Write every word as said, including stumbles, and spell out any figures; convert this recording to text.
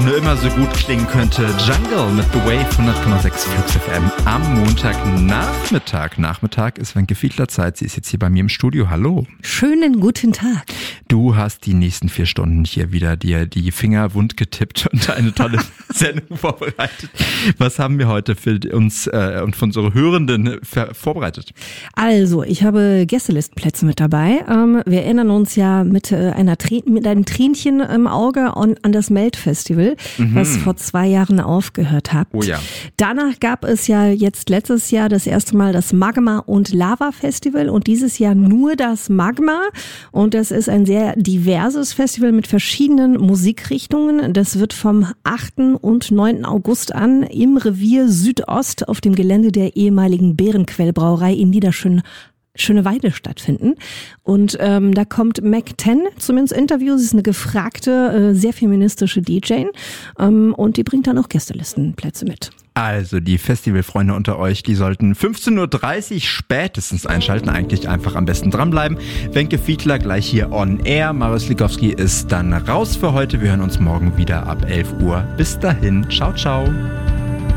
nur immer so gut klingen könnte. Jungle mit The Wave, hundert Komma sechs Flux F M am Montagnachmittag. Nachmittag ist Wenke Fiedler Zeit. Sie ist jetzt hier bei mir im Studio. Hallo. Schönen guten Tag. Du hast die nächsten vier Stunden hier wieder dir die Finger wund getippt und eine tolle Sendung vorbereitet. Was haben wir heute für uns äh, und für unsere Hörenden ver- vorbereitet? Also, ich habe Gästelistenplätze mit dabei. Ähm, wir erinnern uns ja mit, äh, einer Trä- mit einem Tränchen im Auge an, an das Melt-Festival, mhm. was vor zwei Jahren aufgehört hat. Oh ja. Danach gab es ja jetzt letztes Jahr das erste Mal das Magma- und Lava-Festival und dieses Jahr nur das Magma. Und das ist ein sehr diverses Festival mit verschiedenen Musikrichtungen. Das wird vom achten und neunten August an im Revier Südost auf dem Gelände der ehemaligen Bärenquellbrauerei in Niederschön Schöneweide stattfinden. Und ähm, da kommt Mac zehn zum ins Interview. Sie ist eine gefragte, äh, sehr feministische D J ähm, und die bringt dann auch Gästelistenplätze mit. Also die Festivalfreunde unter euch, die sollten fünfzehn Uhr dreißig spätestens einschalten, eigentlich einfach am besten dranbleiben. Wenke Fiedler gleich hier on air. Marius Likowski ist dann raus für heute. Wir hören uns morgen wieder ab elf Uhr. Bis dahin, ciao, ciao.